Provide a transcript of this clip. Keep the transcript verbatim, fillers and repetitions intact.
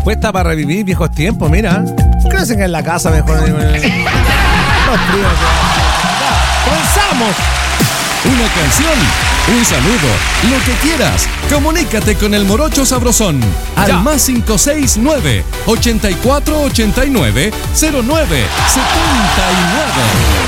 propuesta para revivir viejos tiempos, mira. Crecen en la casa mejor. Los tríos. ¡Comenzamos! Una canción, un saludo, lo que quieras. Comunícate con el Morocho Sabrosón al Ya. más cinco seis nueve, ochenta y cuatro ochenta y nueve, cero nueve setenta y nueve.